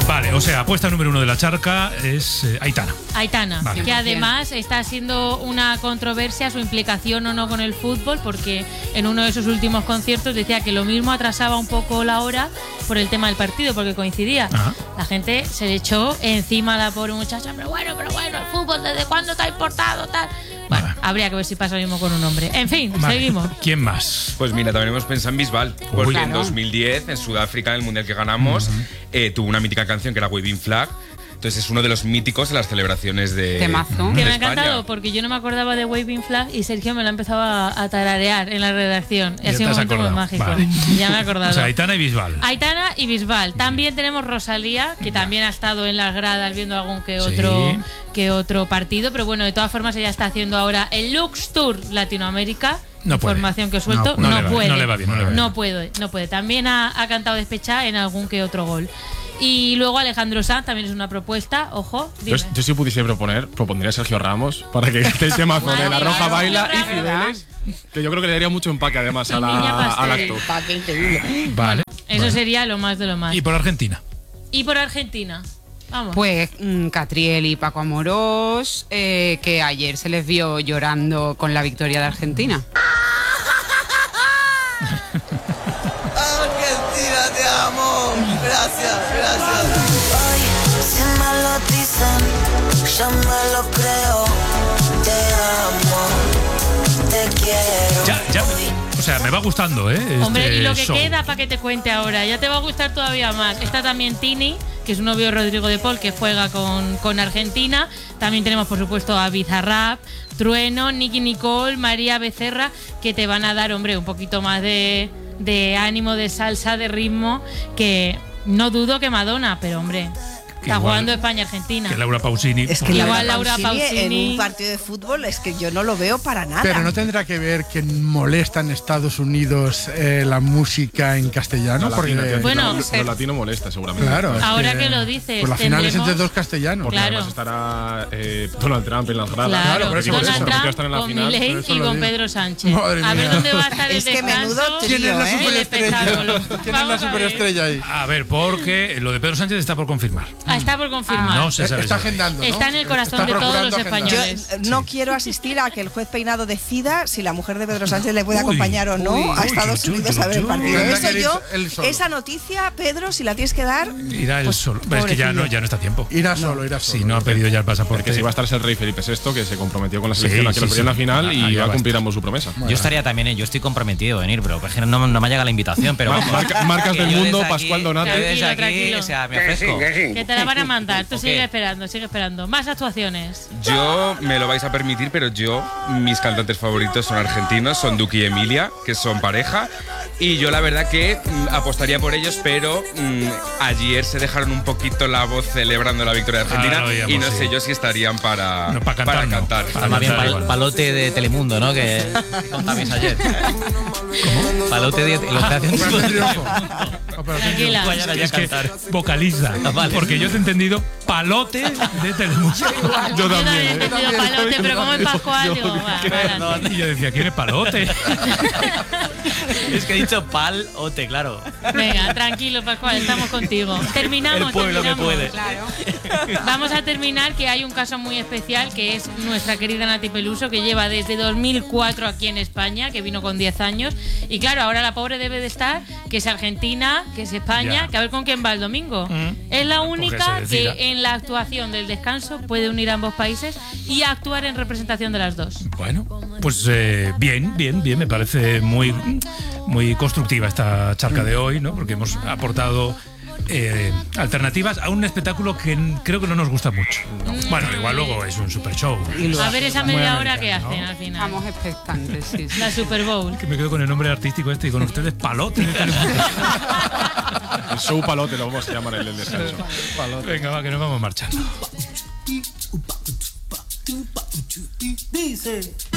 Vale, o sea, apuesta número 1 de la charca es Aitana. Aitana, Vale. que además está siendo una controversia su implicación o no con el fútbol, porque en uno de sus últimos conciertos decía que lo mismo atrasaba un poco la hora por el tema del partido, porque coincidía. Ajá. La gente se le echó encima a la pobre muchacha, pero bueno, el fútbol, ¿desde cuándo está importado? Tal. Bueno, habría que ver si pasa lo mismo con un hombre. En fin, Vale. seguimos. ¿Quién más? Pues mira, también hemos pensado en Bisbal, porque Claro. en 2010, en Sudáfrica, en el Mundial que ganamos, tuvo una mítica canción que era Waving Flag. Entonces es uno de los míticos en las celebraciones de Temazo. Que de me ha España. encantado porque yo no me acordaba de Waving Flag y Sergio me lo ha empezado a tararear en la redacción. Ya Ha sido te un has momento muy acordado. mágico. Vale. Ya me he acordado. O sea, Aitana y Bisbal. Aitana y Bisbal. También tenemos Rosalía, que también ha estado en las gradas viendo algún que otro partido, pero bueno, de todas formas ella está haciendo ahora el Lux Tour Latinoamérica. No puede. Información que he suelto, No le va, puede. no le va bien, no le va bien. No puede. También ha cantado despechada en algún que otro gol. Y luego Alejandro Sanz también es una propuesta, ojo. Dime. Yo si pudiese propondría a Sergio Ramos para que esté el tema de La Roja Baila y Cibeles, que yo creo que le daría mucho empaque además Y Niña al Pastel. acto. Vale. Eso sería lo más de lo más. Y por Argentina. Y por Argentina. Vamos. Pues Catriel y Paco Amorós, que ayer se les vio llorando con la victoria de Argentina. Argentina, te amo. Gracias. Hoy, si me lo dicen, yo me lo creo. Te amo, te quiero. Ya. O sea, me va gustando, ¿eh? Hombre, y lo que show. queda para que te cuente ahora, ya te va a gustar todavía más. Está también Tini, que es un novio de Rodrigo de Paul, que juega con Argentina. También tenemos, por supuesto, a Bizarrap, Trueno, Nicky Nicole, María Becerra, que te van a dar, hombre, un poquito más de ánimo, de salsa, de ritmo, que no dudo que Madonna, pero hombre, está igual jugando España-Argentina. Que Laura Pausini. Es que Igual Laura Pausini en un partido de fútbol es que yo no lo veo para nada. Pero no tendrá que ver que molesta en Estados Unidos la música en castellano. Porque Lo latino molesta seguramente. Claro. Ahora que lo dices, Pues la final es tendremos- entre dos castellanos. Porque además estará Donald Trump en las gradas. Claro, Porque digo, Donald se prometió Trump estar en la con final. Milei Por eso y lo con digo. Pedro Sánchez. Madre A ver mía. dónde va a estar el Es que descanso. menudo ¿Quién es la y el superestrella? espectáculo. ¿Quién es la Vamos a ver. superestrella ahí? A ver, porque lo de Pedro Sánchez está por confirmar. Está por confirmar. No se sabe. Está agendando, ¿no? Está en el corazón Está de todos procurando los agendar. españoles. Yo no quiero asistir a que el juez Peinado decida si la mujer de Pedro Sánchez le puede Uy, acompañar o no uy, a Estados uy, Unidos a ver el uy, partido. Tendrá Eso que ir yo, él solo. esa noticia, Pedro, si la tienes que dar, Irá él pues, solo. Pero es que ya pobrecillo. no está a tiempo. Irá solo. Si no ha pedido ya el pasaporte. Porque si va a estar el rey Felipe VI, que se comprometió con la Sí, selección aquí sí, lo perdió en la sí. final Ahí y va va a a cumplir ambos su promesa. Yo estaría también, yo estoy comprometido en ir, pero es que no me llega la invitación. Pero vamos, Marcas que del yo mundo, desde aquí- Pascual Donate. yo desde aquí, Tranquilo. o sea, me ofrezco. Que te la van a mandar. Tú Ok. sigue esperando. Más actuaciones. Yo me lo vais a permitir, pero mis cantantes favoritos son argentinos, son Duki y Emilia, que son pareja. Y yo la verdad que apostaría por ellos, pero ayer se dejaron un poquito la voz celebrando la victoria de Argentina lo oíamos, y no sí. sé yo si estarían para cantar, no. cantar. Para Más bien cantar igual. palote de Telemundo, ¿no? Que contabais ayer. Palote de Operación Triunfo. Tranquila. Vayan allá a Es que cantar. vocaliza. Ah, vale. Porque yo te he entendido palote de Telemundo. Yo también he entendido palote, pero como es Pascual, digo, va, adelante. Y yo decía, ¿quién es palote? Es que he dicho palote, claro. Venga, tranquilo, Pascual, estamos contigo. Terminamos. El pueblo que puede. Vamos a terminar, que hay un caso muy especial, que es nuestra querida Nati Peluso, que lleva desde 2004 aquí en España, que vino con 10 años. Y claro, ahora la pobre debe de estar, que es Argentina, que es España, Ya. que a ver con quién va el domingo. Es la única que se decida. que en la actuación del descanso puede unir a ambos países y actuar en representación de las dos. Bueno, pues bien, me parece muy constructiva esta charca de hoy, ¿no? Porque hemos aportado alternativas a un espectáculo que creo que no nos gusta mucho. Bueno, igual luego es un super show. A ver esa media hora que hacen al final. Estamos expectantes, sí. La Super Bowl. Que me quedo con el nombre artístico este y con ustedes palote de Telemundo. El show palote lo vamos a llamar el descanso. Venga, va, que nos vamos marchando. dice.